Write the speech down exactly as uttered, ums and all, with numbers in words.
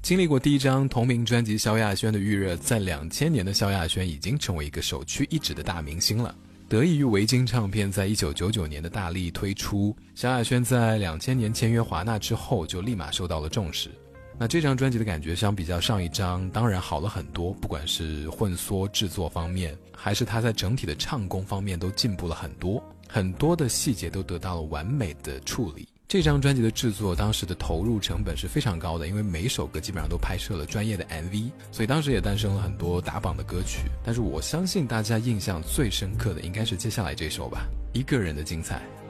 经历过第一张同名专辑萧亚轩的预热，在两千年的萧亚轩已经成为一个首屈一指的大明星了。得益于维京唱片在一九九九年的大力推出，萧亚轩在两千年签约华纳之后就立马受到了重视。那这张专辑的感觉相比较上一张当然好了很多，不管是混缩制作方面，还是他在整体的唱功方面都进步了很多，很多的细节都得到了完美的处理。这张专辑的制作当时的投入成本是非常高的，因为每首歌基本上都拍摄了专业的 M V， 所以当时也诞生了很多打榜的歌曲。但是我相信大家印象最深刻的应该是接下来这首吧，一个人的精彩。